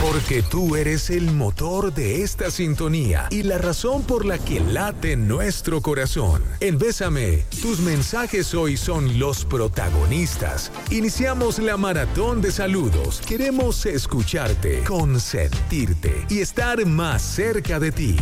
Porque tú eres el motor de esta sintonía y la razón por la que late nuestro corazón. En Bésame, tus mensajes hoy son los protagonistas. Iniciamos la maratón de saludos. Queremos escucharte, consentirte y estar más cerca de ti.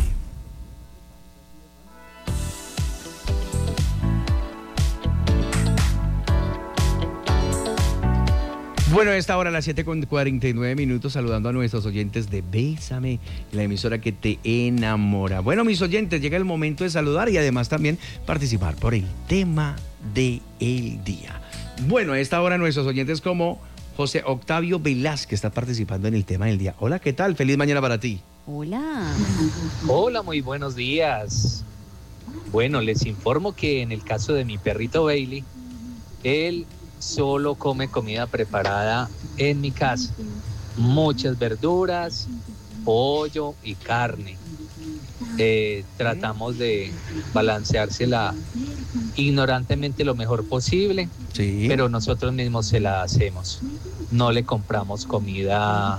Bueno, a esta hora, a las 7:49, saludando a nuestros oyentes de Bésame, la emisora que te enamora. Bueno, mis oyentes, llega el momento de saludar y además también participar por el tema del día. Bueno, a esta hora nuestros oyentes como José Octavio Velázquez está participando en el tema del día. Hola, ¿qué tal? Feliz mañana para ti. Hola. Hola, muy buenos días. Bueno, les informo que en el caso de mi perrito Bailey, él solo come comida preparada en mi casa. Muchas verduras, pollo y carne. Tratamos de balanceársela ignorantemente lo mejor posible, Sí. pero nosotros mismos se la hacemos. No le compramos comida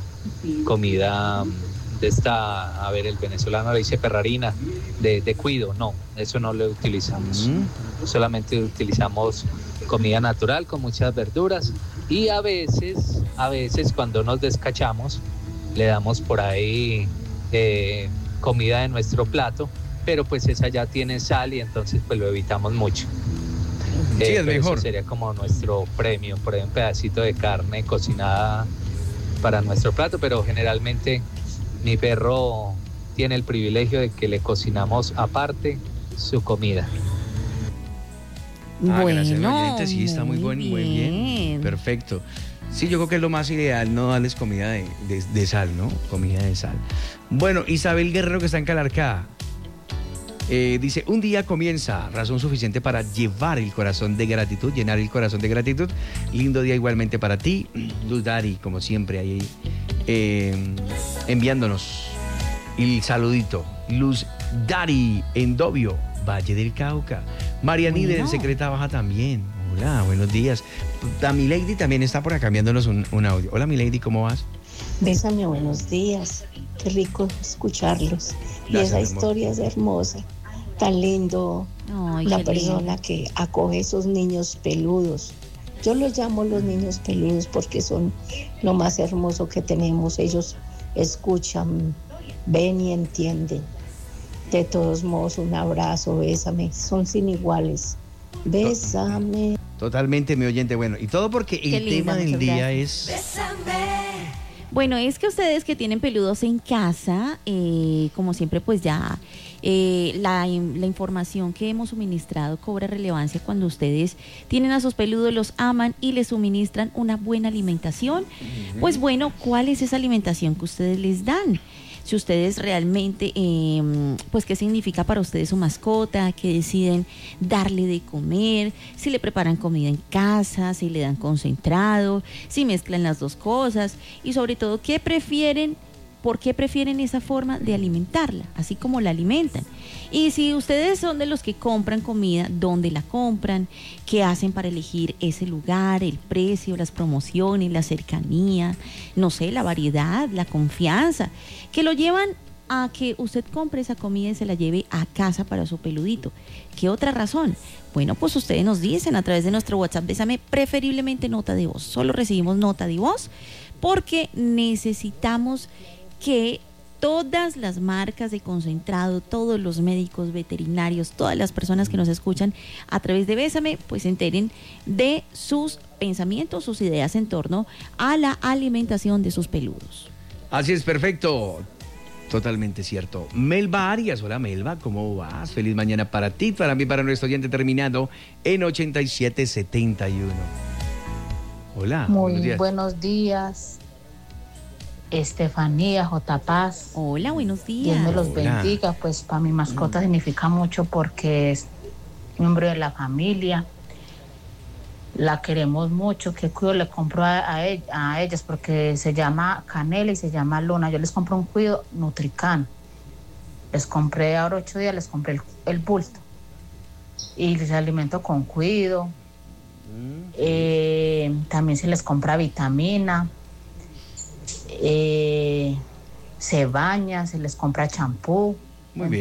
de esta, a ver, el venezolano le dice perrarina, de cuido. No, eso no lo utilizamos. Solamente utilizamos comida natural con muchas verduras y a veces cuando nos descachamos le damos por ahí comida de nuestro plato, pero pues esa ya tiene sal y entonces pues lo evitamos mucho. Sí, es mejor. Eso sería como nuestro premio, por ejemplo, un pedacito de carne cocinada para nuestro plato, pero generalmente mi perro tiene el privilegio de que le cocinamos aparte su comida. Gracias, Bueno, oyente, sí, está muy bueno, muy bien. Perfecto. Sí, yo creo que es lo más ideal, no darles comida de sal, ¿no? Comida de sal. Bueno, Isabel Guerrero, que está en Calarcá, dice, un día comienza, razón suficiente para llevar el corazón de gratitud, llenar el corazón de gratitud. Lindo día igualmente para ti. Luz Dari, como siempre, ahí enviándonos el saludito. Luz Dari, en Dobio, Valle del Cauca. María Nider, en Secreta Baja también. Hola, buenos días. Milady también está por acá enviándonos un audio. Hola, Milady, ¿cómo vas? Bésame, buenos días. Qué rico escucharlos. Gracias, y esa mi amor. historia es hermosa. Tan lindo. Ay, la qué persona lindo. que acoge esos niños peludos. Yo los llamo los niños peludos porque son lo más hermoso que tenemos. Ellos escuchan, ven y entienden. De todos modos, un abrazo, bésame. Son sin iguales. Bésame. Totalmente, mi oyente. Bueno, y todo porque Qué el linda, tema del muchas día gracias. es... Bueno, es que ustedes que tienen peludos en casa, como siempre, pues ya la información que hemos suministrado cobra relevancia cuando ustedes tienen a sus peludos, los aman y les suministran una buena alimentación. Pues bueno, ¿cuál es esa alimentación que ustedes les dan? Si ustedes realmente, pues qué significa para ustedes su mascota, qué deciden darle de comer, si le preparan comida en casa, si le dan concentrado, si mezclan las dos cosas y sobre todo qué prefieren, por qué prefieren esa forma de alimentarla, así como la alimentan. Y si ustedes son de los que compran comida, ¿dónde la compran? ¿Qué hacen para elegir ese lugar, el precio, las promociones, la cercanía, no sé, la variedad, la confianza, que lo llevan a que usted compre esa comida y se la lleve a casa para su peludito? ¿Qué otra razón? Bueno, pues ustedes nos dicen a través de nuestro WhatsApp, Bésame, preferiblemente nota de voz. Solo recibimos nota de voz porque necesitamos que todas las marcas de concentrado, todos los médicos veterinarios, todas las personas que nos escuchan a través de Bésame, pues se enteren de sus pensamientos, sus ideas en torno a la alimentación de sus peludos. Así es, perfecto. Totalmente cierto. Melba Arias, hola Melba, ¿cómo vas? Feliz mañana para ti, para mí, para nuestro oyente terminado en 8771. Hola, Muy buenos días. buenos días. Estefanía, J. Paz. Hola, buenos días. Dios me los Hola. bendiga, pues para mi mascota significa mucho porque es miembro de la familia. La queremos mucho. ¿Qué cuido le compro a ellas? Porque se llama Canela y se llama Luna. Yo les compro un cuido Nutrican. Les compré ahora 8 días, les compré el bulto. Y les alimento con cuido. También se les compra vitamina. se baña, se les compra champú. Muy bien.